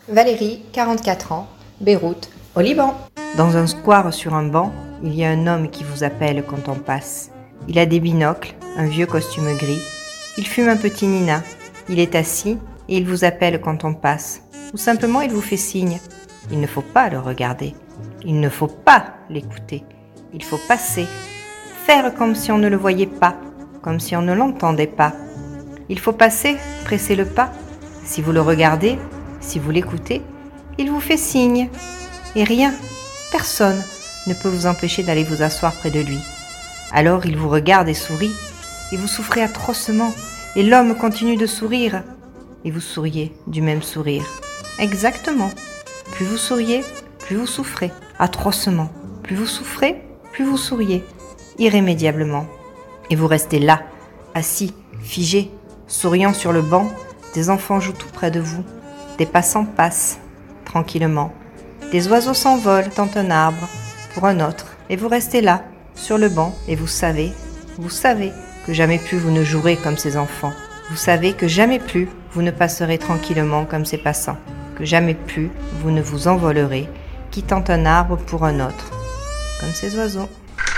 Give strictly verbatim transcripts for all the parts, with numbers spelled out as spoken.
Valérie, quarante-quatre ans, Beyrouth, au Liban. Dans un square sur un banc, il y a un homme qui vous appelle quand on passe. Il a des binocles, un vieux costume gris. Il fume un petit nina. Il est assis et il vous appelle quand on passe. Ou simplement il vous fait signe. Il ne faut pas le regarder. Il ne faut pas l'écouter. Il faut passer. Faire comme si on ne le voyait pas, comme si on ne l'entendait pas. Il faut passer, presser le pas. Si vous le regardez, si vous l'écoutez, il vous fait signe. Et rien, personne ne peut vous empêcher d'aller vous asseoir près de lui. Alors il vous regarde et sourit, et vous souffrez atrocement, et l'homme continue de sourire, et vous souriez du même sourire. Exactement. Plus vous souriez, plus vous souffrez, atrocement. Plus vous souffrez, plus vous souriez, irrémédiablement. Et vous restez là, assis, figé, souriant sur le banc. Des enfants jouent tout près de vous. Des passants passent, tranquillement. Des oiseaux s'envolent dans un arbre pour un autre. Et vous restez là, sur le banc, et vous savez, vous savez que jamais plus vous ne jouerez comme ces enfants. Vous savez que jamais plus vous ne passerez tranquillement comme ces passants. Que jamais plus vous ne vous envolerez, quittant un arbre pour un autre, comme ces oiseaux.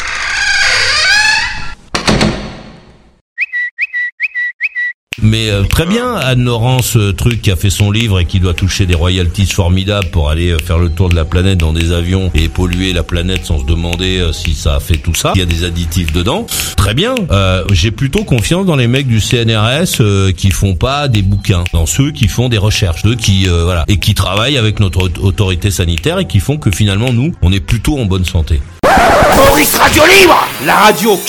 Mais euh, très bien, Anne-Laurence, euh, truc qui a fait son livre et qui doit toucher des royalties formidables pour aller euh, faire le tour de la planète dans des avions et polluer la planète sans se demander euh, si ça a fait tout ça. Il y a des additifs dedans. Très bien. Euh, j'ai plutôt confiance dans les mecs du C N R S euh, qui font pas des bouquins, dans ceux qui font des recherches, ceux qui euh, voilà et qui travaillent avec notre autorité sanitaire et qui font que finalement nous, on est plutôt en bonne santé. Maurice Radio Libre, la radio